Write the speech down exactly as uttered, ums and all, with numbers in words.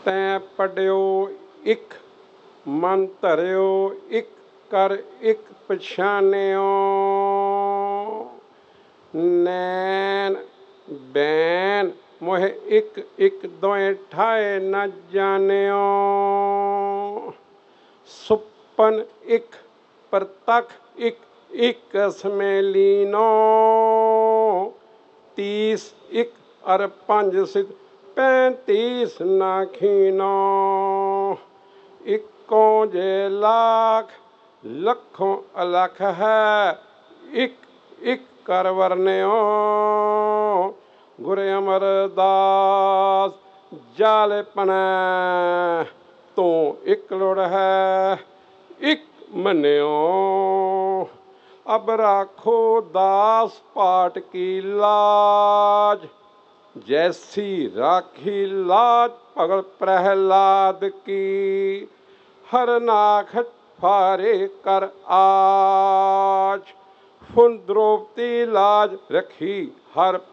ਤੈਂ ਪੜਿਓ ਇੱਕ ਮਨ ਧਰਿਓ ਇੱਕ ਕਰ ਇੱਕ ਪਛਾਨਿਓ। ਨੈਣ ਬੈਣ ਮੋਹ ਇੱਕ ਇੱਕ ਦੋਏ ਠਾਏ ਨਾ ਜਾਣਿਓ। ਸੁਪਨ ਇੱਕ ਪ੍ਰਤੱਖ ਇੱਕ ਇੱਕ ਸਮੇ ਲੀਨੋ। ਤੀਸ ਇੱਕ ਅਰ ਪੰਜ ਸਿਧ ਪੈਂਤੀਸ ਨਾ ਖੀਨੋ। ਇੱਕੋ ਜੇ ਲੱਖ ਲੱਖੋਂ ਅਲੱਖ ਹੈ ਇੱਕ ਇੱਕ ਕਰ ਵਰਨਿਓ। ਗੁਰ ਅਮਰਦਾਸ ਜਾਲ ਪਨੈ ਤੂੰ ਇੱਕ ਲੋੜ ਹੈ ਇੱਕ ਮੰਨਿਓ। ਅਬ ਰਾਖੋ ਦਾਸ ਪਾਟ ਕੀ ਲਾਜ ਜੈਸੀ ਰਾਖੀ ਲਾਜ ਭਗਤ ਪ੍ਰਹਿਲਾਦ ਕੀ। ਹਰਨਾਖ ਫਾਰੇ ਕਰ ਆਜ ਫੁਨ ਦ੍ਰੋਪਦੀ ਲਾਜ ਰੱਖੀ ਹਰ